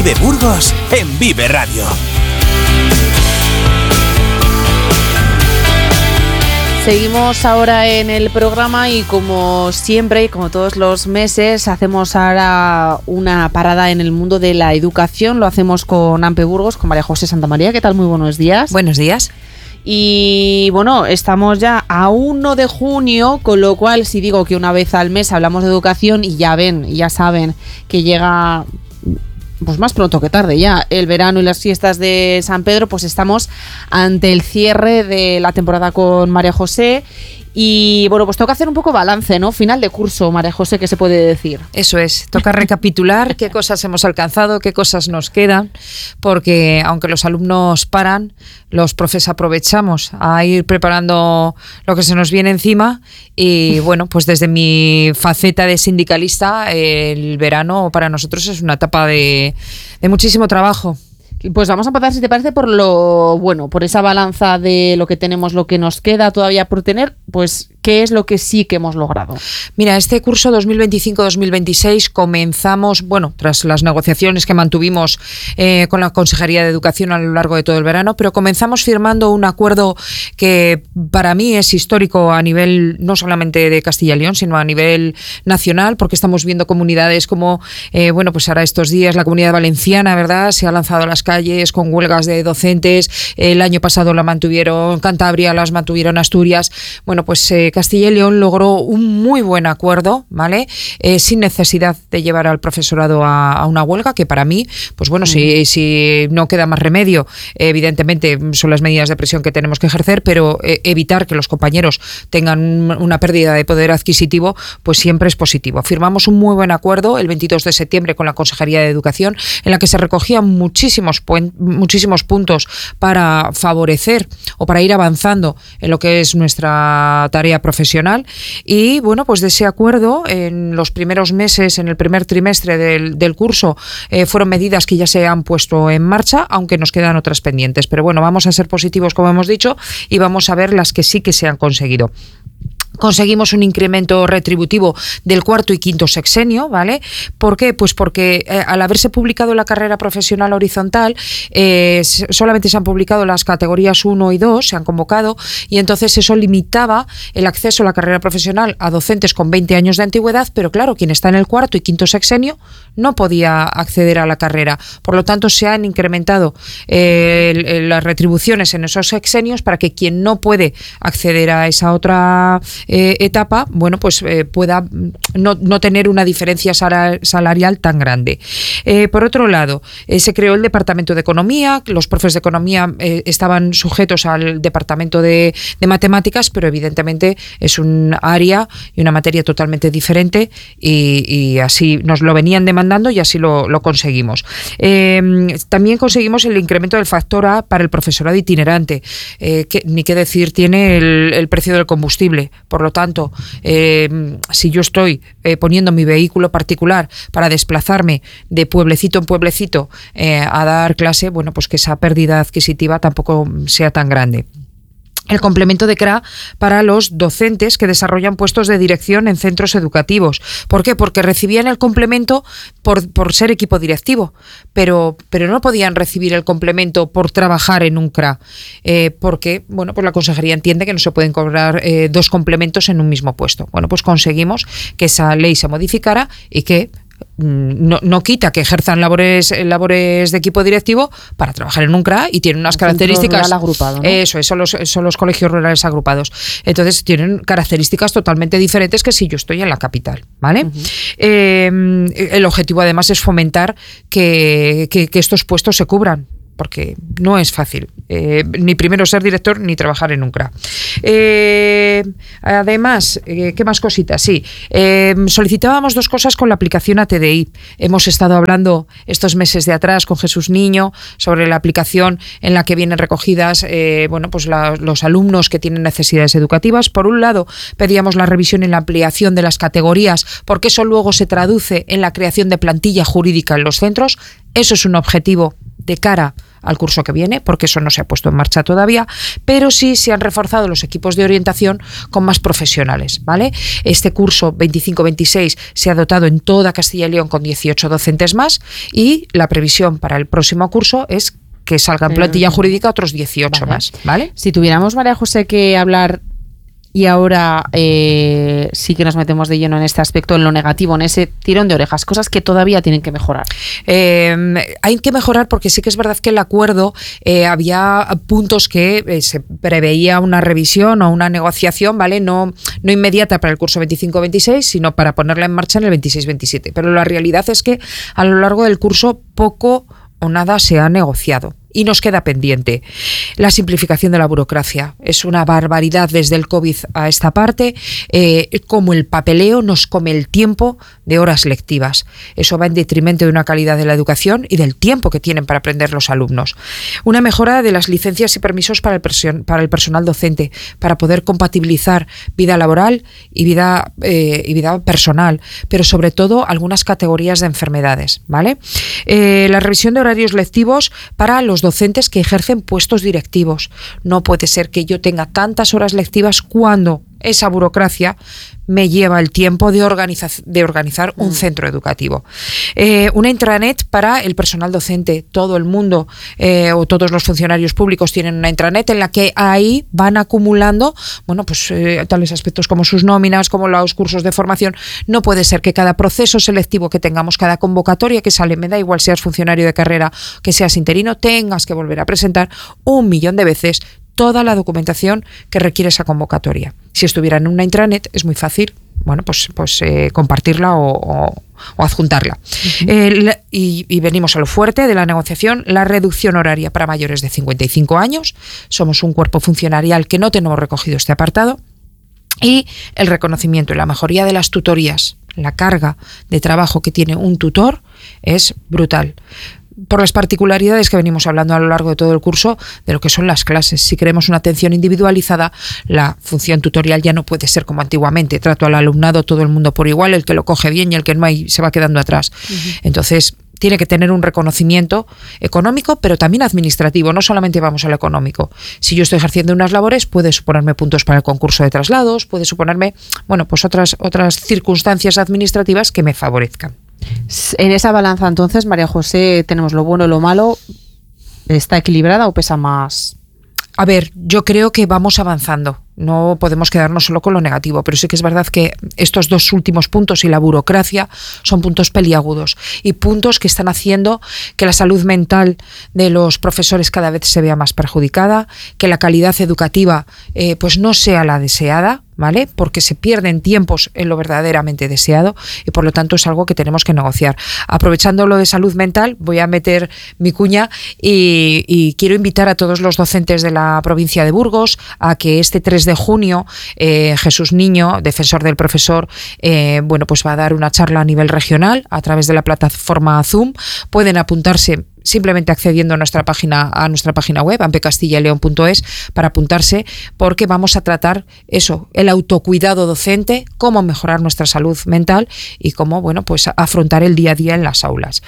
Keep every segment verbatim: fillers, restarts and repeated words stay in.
Vive Burgos en Vive Radio. Seguimos ahora en el programa y como siempre y como todos los meses hacemos ahora una parada en el mundo de la educación. Lo hacemos con Ampe Burgos, con María José Santamaría. ¿Qué tal? Muy buenos días. Buenos días. Y bueno, estamos ya a uno de junio, con lo cual si digo que una vez al mes hablamos de educación y ya ven, ya saben que llega... pues más pronto que tarde ya, el verano y las fiestas de San Pedro, pues estamos ante el cierre de la temporada con María José y bueno, pues toca hacer un poco balance, ¿no? Final de curso, María José, ¿qué se puede decir? Eso es, toca recapitular qué cosas hemos alcanzado, qué cosas nos quedan, porque aunque los alumnos paran, los profes aprovechamos a ir preparando lo que se nos viene encima y bueno, pues desde mi faceta de sindicalista, el verano para nosotros es una etapa de, de muchísimo trabajo. Pues vamos a empezar, si te parece, por lo bueno, por esa balanza de lo que tenemos, lo que nos queda todavía por tener, pues ¿qué es lo que sí que hemos logrado? Mira, este curso dos mil veinticinco dos mil veintiséis comenzamos, bueno, tras las negociaciones que mantuvimos eh, con la Consejería de Educación a lo largo de todo el verano, pero comenzamos firmando un acuerdo que para mí es histórico a nivel no solamente de Castilla y León, sino a nivel nacional, porque estamos viendo comunidades como, eh, bueno, pues ahora estos días la Comunidad Valenciana, ¿verdad?, se ha lanzado a las calles con huelgas de docentes. El año pasado la mantuvieron Cantabria, las mantuvieron Asturias. Bueno, pues eh, Castilla y León logró un muy buen acuerdo, ¿vale? Eh, sin necesidad de llevar al profesorado a, a una huelga, que para mí, pues bueno, mm. si, si no queda más remedio, eh, evidentemente son las medidas de presión que tenemos que ejercer, pero eh, evitar que los compañeros tengan un, una pérdida de poder adquisitivo, pues siempre es positivo. Firmamos un muy buen acuerdo el veintidós de septiembre con la Consejería de Educación, en la que se recogían muchísimos muchísimos puntos para favorecer o para ir avanzando en lo que es nuestra tarea profesional y bueno, pues de ese acuerdo en los primeros meses, en el primer trimestre del, del curso eh, fueron medidas que ya se han puesto en marcha, aunque nos quedan otras pendientes, pero bueno, vamos a ser positivos como hemos dicho y vamos a ver las que sí que se han conseguido. Conseguimos un incremento retributivo del cuarto y quinto sexenio, ¿vale? ¿Por qué? Pues porque eh, al haberse publicado la carrera profesional horizontal, eh, solamente se han publicado las categorías uno y dos, se han convocado, y entonces eso limitaba el acceso a la carrera profesional a docentes con veinte años de antigüedad, pero claro, quien está en el cuarto y quinto sexenio no podía acceder a la carrera. Por lo tanto, se han incrementado eh, las retribuciones en esos sexenios para que quien no puede acceder a esa otra Eh, etapa, bueno, pues eh, pueda no, no tener una diferencia salarial tan grande. Eh, por otro lado, eh, se creó el Departamento de Economía, los profes de Economía eh, estaban sujetos al Departamento de, de Matemáticas, pero evidentemente es un área y una materia totalmente diferente y, y así nos lo venían demandando y así lo, lo conseguimos. Eh, también conseguimos el incremento del factor A para el profesorado itinerante, eh, que ni qué decir tiene el, el precio del combustible. Por lo tanto, eh, si yo estoy eh, poniendo mi vehículo particular para desplazarme de pueblecito en pueblecito eh, a dar clase, bueno, pues que esa pérdida adquisitiva tampoco sea tan grande. El complemento de C R A para los docentes que desarrollan puestos de dirección en centros educativos. ¿Por qué? Porque recibían el complemento por, por ser equipo directivo, pero, pero no podían recibir el complemento por trabajar en un C R A, eh, porque bueno, pues la consejería entiende que no se pueden cobrar eh, dos complementos en un mismo puesto. Bueno, pues conseguimos que esa ley se modificara y que No, no quita que ejerzan labores labores de equipo directivo para trabajar en un C R A y tienen unas características agrupado, ¿no? Eso es, son los, son los colegios rurales agrupados. Entonces tienen características totalmente diferentes que si yo estoy en la capital, ¿vale? Uh-huh. Eh, el objetivo además es fomentar que, que, que estos puestos se cubran, porque no es fácil, eh, ni primero ser director ni trabajar en un C R A. Eh, además, eh, ¿qué más cositas? Sí, eh, solicitábamos dos cosas con la aplicación A T D I. Hemos estado hablando estos meses de atrás con Jesús Niño sobre la aplicación en la que vienen recogidas eh, bueno, pues la, los alumnos que tienen necesidades educativas. Por un lado, pedíamos la revisión y la ampliación de las categorías, porque eso luego se traduce en la creación de plantilla jurídica en los centros. Eso es un objetivo de cara al curso que viene, porque eso no se ha puesto en marcha todavía, pero sí se han reforzado los equipos de orientación con más profesionales, ¿vale? Este curso veinticinco veintiséis se ha dotado en toda Castilla y León con dieciocho docentes más, y la previsión para el próximo curso es que salga en plantilla jurídica otros dieciocho vale. más, ¿vale? Si tuviéramos, María José, que hablar, y ahora eh, sí que nos metemos de lleno en este aspecto, en lo negativo, en ese tirón de orejas, cosas que todavía tienen que mejorar. Eh, hay que mejorar porque sí que es verdad que el acuerdo eh, había puntos que eh, se preveía una revisión o una negociación, ¿vale? No, no inmediata para el curso veinticinco veintiséis, sino para ponerla en marcha en el veintiséis veintisiete. Pero la realidad es que a lo largo del curso poco o nada se ha negociado. Y nos queda pendiente la simplificación de la burocracia. Es una barbaridad desde el COVID a esta parte, eh, como el papeleo nos come el tiempo de horas lectivas. Eso va en detrimento de una calidad de la educación y del tiempo que tienen para aprender los alumnos. Una mejora de las licencias y permisos para el, person- para el personal docente, para poder compatibilizar vida laboral y vida, eh, y vida personal, pero sobre todo algunas categorías de enfermedades, ¿vale? Eh, la revisión de horarios lectivos para los docentes que ejercen puestos directivos. No puede ser que yo tenga tantas horas lectivas cuando esa burocracia me lleva el tiempo de, organiza- de organizar un mm. centro educativo. Eh, una intranet para el personal docente. Todo el mundo eh, o todos los funcionarios públicos tienen una intranet en la que ahí van acumulando, bueno, pues eh, tales aspectos como sus nóminas, como los cursos de formación. No puede ser que cada proceso selectivo que tengamos, cada convocatoria que sale, me da igual seas funcionario de carrera, que seas interino, tengas que volver a presentar un millón de veces toda la documentación que requiere esa convocatoria. Si estuviera en una intranet es muy fácil, bueno, pues, pues eh, compartirla o, o, o adjuntarla. Uh-huh. eh, y, y venimos a lo fuerte de la negociación, la reducción horaria para mayores de cincuenta y cinco años. Somos un cuerpo funcionarial que no tenemos recogido este apartado. Y el reconocimiento y la mejoría de las tutorías. La carga de trabajo que tiene un tutor es brutal. Por las particularidades que venimos hablando a lo largo de todo el curso de lo que son las clases. Si queremos una atención individualizada, la función tutorial ya no puede ser como antiguamente. Trato al alumnado todo el mundo por igual, el que lo coge bien y el que no hay se va quedando atrás. Uh-huh. Entonces, tiene que tener un reconocimiento económico, pero también administrativo. No solamente vamos a lo económico. Si yo estoy ejerciendo unas labores, puede suponerme puntos para el concurso de traslados, puede suponerme, bueno, pues otras, otras circunstancias administrativas que me favorezcan. En esa balanza, entonces, María José, tenemos lo bueno y lo malo. ¿Está equilibrada o pesa más? A ver, yo creo que vamos avanzando. No podemos quedarnos solo con lo negativo, pero sí que es verdad que estos dos últimos puntos y la burocracia son puntos peliagudos y puntos que están haciendo que la salud mental de los profesores cada vez se vea más perjudicada, que la calidad educativa eh, pues no sea la deseada, ¿vale? Porque se pierden tiempos en lo verdaderamente deseado y por lo tanto es algo que tenemos que negociar. Aprovechando lo de salud mental, voy a meter mi cuña y, y quiero invitar a todos los docentes de la provincia de Burgos a que este tres de junio eh, Jesús Niño, defensor del profesor, eh, bueno, pues va a dar una charla a nivel regional a través de la plataforma Zoom. Pueden apuntarse simplemente accediendo a nuestra página a nuestra página web, ampe castilla y león punto es, para apuntarse, porque vamos a tratar eso, el autocuidado docente, cómo mejorar nuestra salud mental y cómo, bueno, pues afrontar el día a día en las aulas.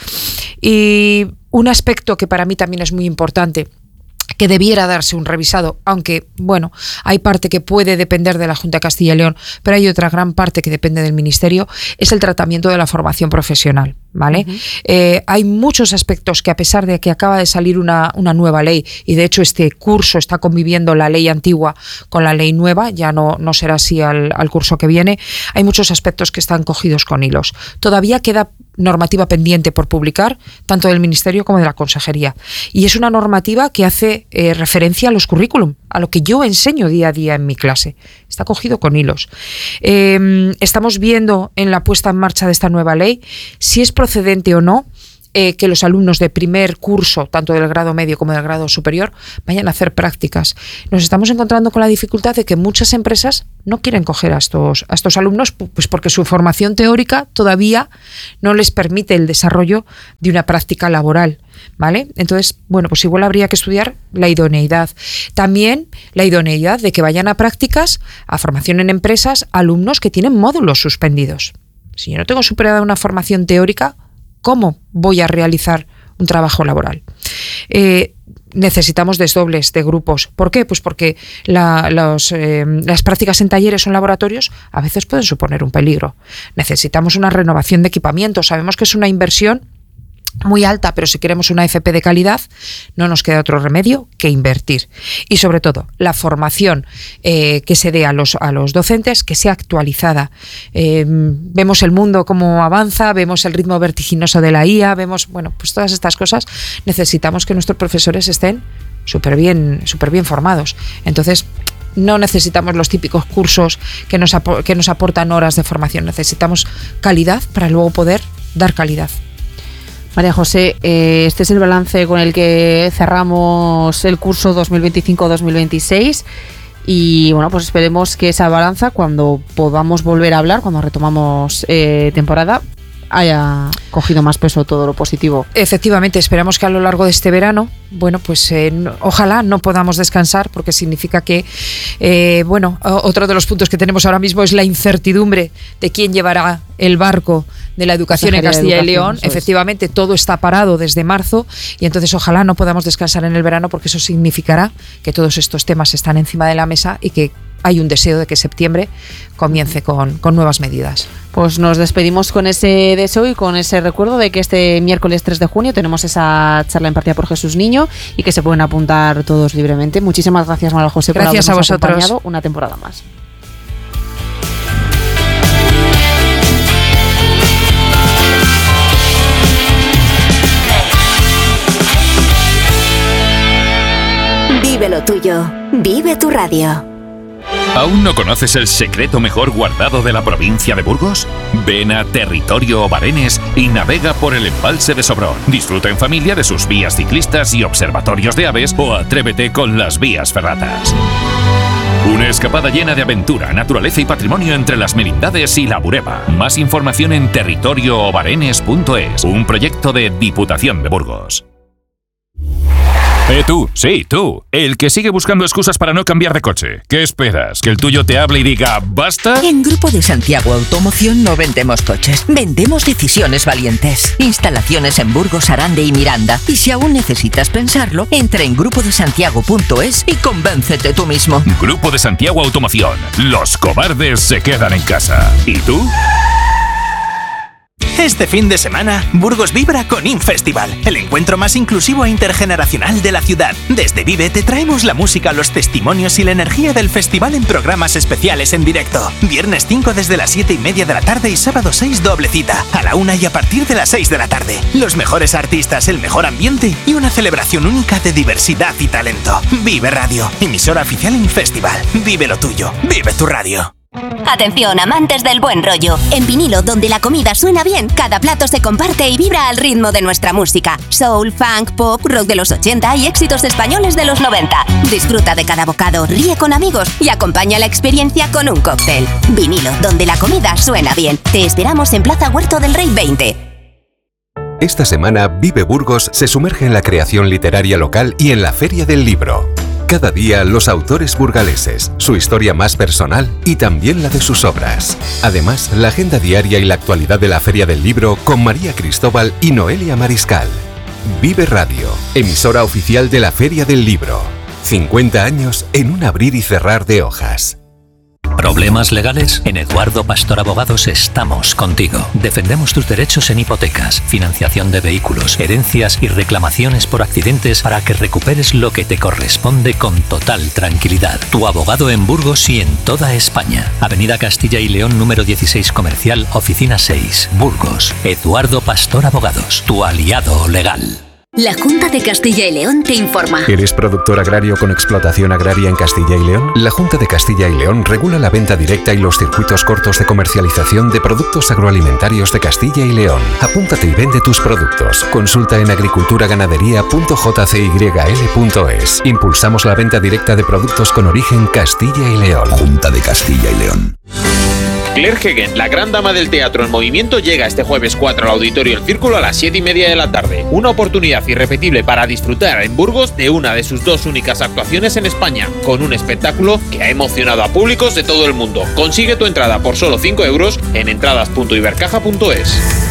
Y un aspecto que para mí también es muy importante, que debiera darse un revisado, aunque, bueno, hay parte que puede depender de la Junta de Castilla y León, pero hay otra gran parte que depende del Ministerio, es el tratamiento de la formación profesional, ¿vale? Uh-huh. Eh, hay muchos aspectos que, a pesar de que acaba de salir una, una nueva ley, y de hecho este curso está conviviendo la ley antigua con la ley nueva, ya no, no será así al, al curso que viene, hay muchos aspectos que están cogidos con hilos. Todavía queda normativa pendiente por publicar, tanto del Ministerio como de la Consejería. Y es una normativa que hace eh, referencia a los currículum, a lo que yo enseño día a día en mi clase. Está cogido con hilos. Eh, estamos viendo en la puesta en marcha de esta nueva ley si es procedente o no Eh, que los alumnos de primer curso, tanto del grado medio como del grado superior, vayan a hacer prácticas. Nos estamos encontrando con la dificultad de que muchas empresas no quieren coger a estos, a estos alumnos, pues porque su formación teórica todavía no les permite el desarrollo de una práctica laboral, ¿vale? Entonces, bueno, pues igual habría que estudiar la idoneidad. También la idoneidad de que vayan a prácticas, a formación en empresas, alumnos que tienen módulos suspendidos. Si yo no tengo superada una formación teórica, ¿cómo voy a realizar un trabajo laboral? Eh, necesitamos desdobles de grupos. ¿Por qué? Pues porque la, los, eh, las prácticas en talleres o en laboratorios a veces pueden suponer un peligro. Necesitamos una renovación de equipamiento. Sabemos que es una inversión muy alta, pero si queremos una F P de calidad no nos queda otro remedio que invertir. Y sobre todo, la formación eh, que se dé a los, a los docentes, que sea actualizada. Eh, vemos el mundo cómo avanza, vemos el ritmo vertiginoso de la I A, vemos, bueno, pues todas estas cosas. Necesitamos que nuestros profesores estén súper bien, súper bien formados. Entonces, no necesitamos los típicos cursos que nos, ap- que nos aportan horas de formación. Necesitamos calidad para luego poder dar calidad. María José, eh, este es el balance con el que cerramos el curso dos mil veinticinco dos mil veintiséis y bueno, pues esperemos que esa balanza, cuando podamos volver a hablar, cuando retomamos eh, temporada, haya cogido más peso todo lo positivo. Efectivamente, esperamos que a lo largo de este verano, bueno, pues eh, no, ojalá no podamos descansar, porque significa que, eh, bueno, otro de los puntos que tenemos ahora mismo es la incertidumbre de quién llevará el barco de la educación en Castilla y León. Efectivamente, todo está parado desde marzo y entonces ojalá no podamos descansar en el verano, porque eso significará que todos estos temas están encima de la mesa y que hay un deseo de que septiembre comience con, con nuevas medidas. Pues nos despedimos con ese deseo y con ese recuerdo de que este miércoles tres de junio tenemos esa charla impartida por Jesús Niño y que se pueden apuntar todos libremente. Muchísimas gracias, María José, por gracias habernos a vosotros. acompañado una temporada más. Vive lo tuyo. Vive tu radio. ¿Aún no conoces el secreto mejor guardado de la provincia de Burgos? Ven a Territorio Obarenes y navega por el embalse de Sobrón. Disfruta en familia de sus vías ciclistas y observatorios de aves o atrévete con las vías ferratas. Una escapada llena de aventura, naturaleza y patrimonio entre las Merindades y la Bureba. Más información en territorio obarenes punto es, un proyecto de Diputación de Burgos. Eh, tú, sí, tú, el que sigue buscando excusas para no cambiar de coche. ¿Qué esperas? ¿Que el tuyo te hable y diga basta? En Grupo de Santiago Automoción no vendemos coches, vendemos decisiones valientes. Instalaciones en Burgos, Arande y Miranda. Y si aún necesitas pensarlo, entra en grupo de santiago punto es y convéncete tú mismo. Grupo de Santiago Automoción. Los cobardes se quedan en casa. ¿Y tú? Este fin de semana, Burgos vibra con Infestival, el encuentro más inclusivo e intergeneracional de la ciudad. Desde Vive te traemos la música, los testimonios y la energía del festival en programas especiales en directo. Viernes cinco desde las siete y media de la tarde y sábado seis doble cita, a la una y a partir de las seis de la tarde. Los mejores artistas, el mejor ambiente y una celebración única de diversidad y talento. Vive Radio, emisora oficial Infestival. Vive lo tuyo, vive tu radio. Atención, amantes del buen rollo. En vinilo, donde la comida suena bien, cada plato se comparte y vibra al ritmo de nuestra música. Soul, funk, pop, rock de los ochenta y éxitos españoles de los noventa. Disfruta de cada bocado, ríe con amigos y acompaña la experiencia con un cóctel. Vinilo, donde la comida suena bien. Te esperamos en Plaza Huerto del Rey veinte. Esta semana, Vive Burgos se sumerge en la creación literaria local y en la Feria del Libro. Cada día, los autores burgaleses, su historia más personal y también la de sus obras. Además, la agenda diaria y la actualidad de la Feria del Libro con María Cristóbal y Noelia Mariscal. Vive Radio, emisora oficial de la Feria del Libro. cincuenta años en un abrir y cerrar de hojas. ¿Problemas legales? En Eduardo Pastor Abogados estamos contigo. Defendemos tus derechos en hipotecas, financiación de vehículos, herencias y reclamaciones por accidentes para que recuperes lo que te corresponde con total tranquilidad. Tu abogado en Burgos y en toda España. Avenida Castilla y León número dieciséis Comercial, Oficina seis, Burgos. Eduardo Pastor Abogados, tu aliado legal. La Junta de Castilla y León te informa. ¿Eres productor agrario con explotación agraria en Castilla y León? La Junta de Castilla y León regula la venta directa y los circuitos cortos de comercialización de productos agroalimentarios de Castilla y León. Apúntate y vende tus productos. Consulta en agriculturaganadería punto j c y l punto es. Impulsamos la venta directa de productos con origen Castilla y León. Junta de Castilla y León. Claire Hegen, la gran dama del teatro en movimiento, llega este jueves cuatro al Auditorio El Círculo a las siete y media de la tarde. Una oportunidad irrepetible para disfrutar en Burgos de una de sus dos únicas actuaciones en España, con un espectáculo que ha emocionado a públicos de todo el mundo. Consigue tu entrada por solo cinco euros en entradas punto ibercaja punto es.